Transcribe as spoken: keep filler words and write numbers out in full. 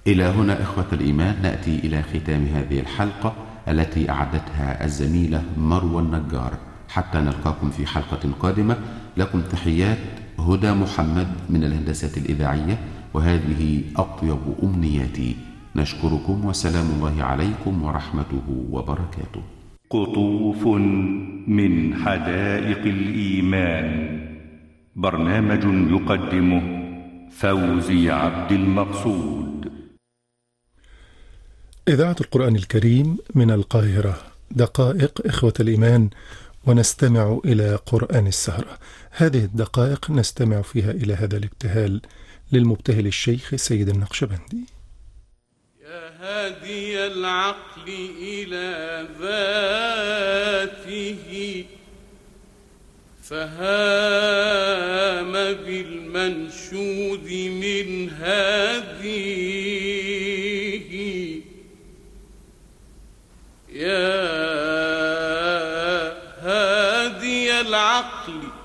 إلى هنا إخوة الإيمان نأتي إلى ختام هذه الحلقة التي أعدتها الزميلة مروى النجار. حتى نلقاكم في حلقة قادمة، لكم تحيات هدى محمد من الهندسة الإذاعية، وهذه أطيب أمنياتي. نشكركم وسلام الله عليكم ورحمته وبركاته. قطوف من حدائق الإيمان، برنامج يقدمه فوزي عبد المقصود. إذاعة القرآن الكريم من القاهرة، دقائق إخوة الإيمان، ونستمع إلى قرآن السهرة. هذه الدقائق نستمع فيها إلى هذا الابتهال للمبتهل الشيخ سيد النقشبندي. يا هادي العقل إلى ذاته، فهام بالمنشود من هاديه. يا هادي العقل